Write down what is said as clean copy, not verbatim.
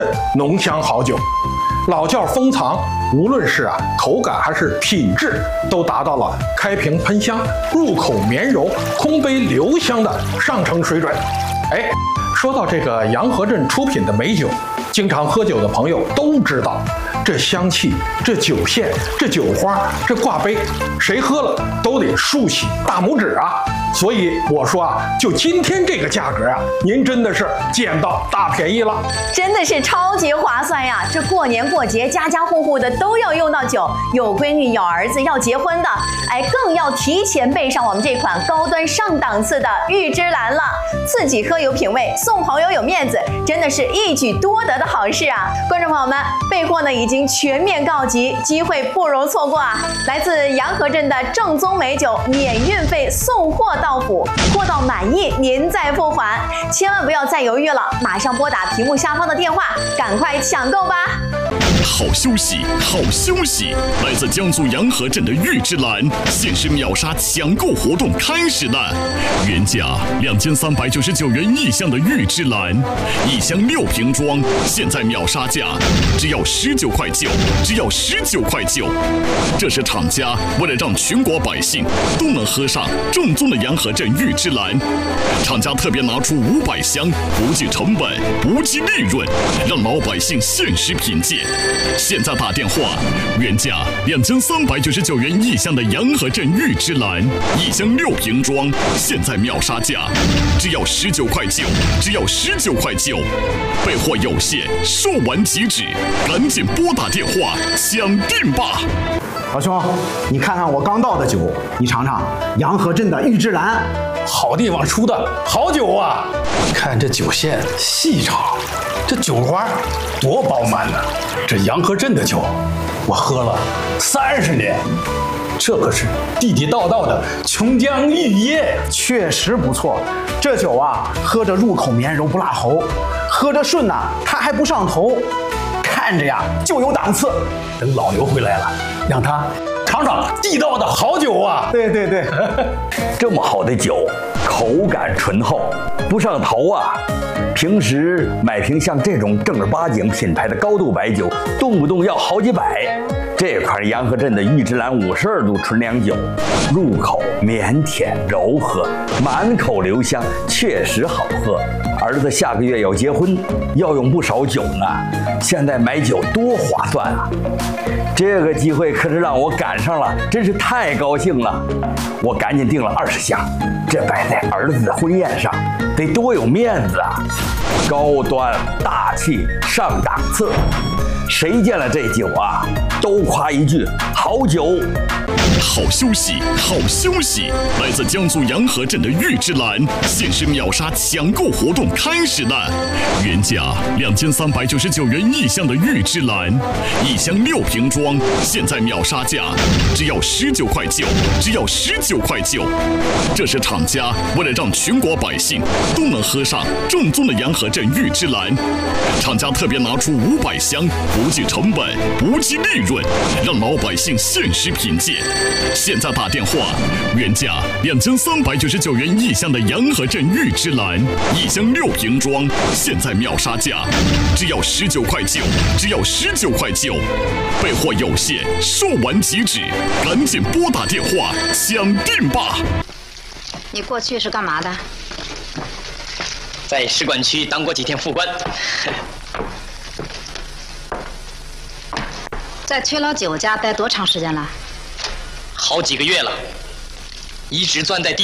浓香好酒。老窖封藏，无论是口感还是品质，都达到了开瓶喷香、入口绵柔、空杯留香的上乘水准。哎，说到这个洋河镇出品的美酒，经常喝酒的朋友都知道，这香气、这酒线、这酒花、这挂杯，谁喝了都得竖起大拇指啊！所以我说就今天这个价格您真的是捡到大便宜了， 真的是超级划算呀！这过年过节，家家户户的都要用到酒，有闺女、有儿子要结婚的，哎，更要提前备上我们这款高端上档次的玉芝兰了。自己喝有品味，送朋友有面子，真的是一举多得的好事啊！观众朋友们，备货呢已经全面告急，机会不容错过啊！来自洋河镇的正宗美酒，免运费送货到府，货到满意您再付款，千万不要再犹豫了，马上拨打屏幕下方的电话，赶快抢购吧！ 好消息，好消息！来自江苏洋河镇的玉芝兰限时秒杀抢购活动开始了，原价2399元一箱的玉芝兰，1箱6瓶装，现在秒杀价只要19块9，只要19块9。这是厂家为了让全国百姓都能喝上正宗的洋河镇玉芝兰，厂家特别拿出500箱，不计成本，不计利润，让老百姓限时品鉴。现在打电话，原价2399元一箱的洋河镇玉芝兰，1箱6瓶装，现在秒杀价只要19块9，只要19块9。备货有限，售完即止，赶紧拨打电话抢订吧！ 老兄，你看看我刚倒的酒，你尝尝洋河镇的玉芝兰， 好地方出的好酒啊！看这酒线细长，这酒花多饱满呢！这洋河镇的酒，我喝了30年，这可是地地道道的琼浆玉液， 确实不错。这酒喝着入口绵柔不辣喉，喝着顺它还不上头，看着就有档次。 等老刘回来了，让他尝尝地道的好酒啊！ 对对对， 这么好的酒，口感醇厚，不上头啊！平时买瓶像这种正儿八经品牌的高度白酒，动不动要好几百。这款洋河镇的玉芝兰52度纯粮酒，入口绵甜柔和，满口留香，确实好喝。儿子下个月要结婚，要用不少酒呢，现在买酒多划算啊！这个机会可是让我赶上了，真是太高兴了。我赶紧订了20箱，这摆在儿子的婚宴上，得多有面子啊！高端大气上档次，谁见了这酒都夸一句好酒。 好消息，好消息！来自江苏洋河镇的玉芝兰限时秒杀抢购活动开始了，原价2399元一箱的玉芝兰，1箱6瓶装，现在秒杀价只要19块9，只要19块9。这是厂家为了让全国百姓都能喝上正宗的洋河镇玉芝兰，厂家特别拿出500箱，不计成本，不计利润，让老百姓限时品鉴。现在打电话，原价2399元一箱的洋河镇玉芝兰，1箱6瓶装，现在秒杀价只要19块9，只要19块9。备货有限，售完即止，赶紧拨打电话抢订吧！ 你过去是干嘛的？ 在使馆区当过几天副官。 在崔老九家待多长时间了？ 好几个月了，一直钻在地